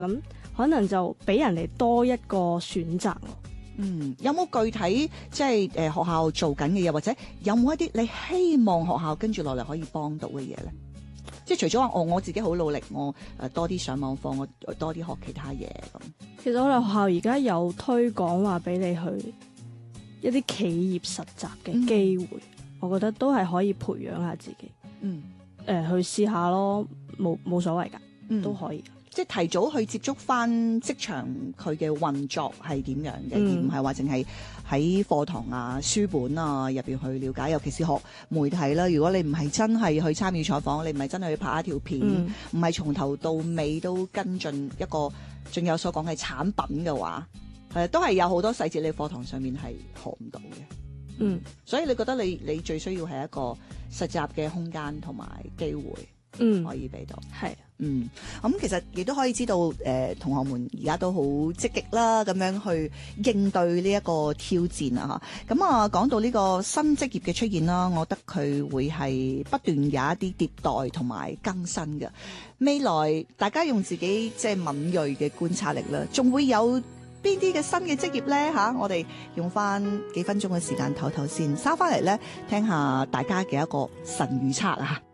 咁可能就俾人哋多一個選擇咯。 有冇具體即係學校做緊嘅嘢，或者有冇一啲你希望學校跟住落嚟可以幫到嘅嘢咧？即係除咗話我自己好努力，我多啲上網課，我多啲學其他嘢咁。 其實我哋學校而家有推廣話俾你去一啲企業實習嘅機會，我覺得都係可以培養下自己。去試下咯，冇所謂㗎，都可以。 即係提早去接觸翻職場佢嘅運作係點樣嘅，而唔係話淨係喺課堂啊、書本啊入邊去了解。尤其是學媒體啦，如果你唔係真係去參與採訪，你唔係真係去拍一條片，唔係從頭到尾都跟進一個仲有所講嘅產品嘅話，都係有好多細節你課堂上面係學唔到嘅。所以你覺得你最需要係一個實習嘅空間同埋機會。可以俾到， 係， 咁其實亦都可以知道，同學們而家都好積極啦，咁樣去應對呢一個挑戰啊！嚇，咁啊講到呢個新職業嘅出現啦，我覺得佢會係不斷有一啲迭代同埋更新嘅。未來大家用自己即係敏鋭嘅觀察力啦，仲會有邊啲嘅新嘅職業咧？嚇，我哋用翻幾分鐘嘅時間唞唞先，收翻嚟咧聽下大家嘅一個神預測啊！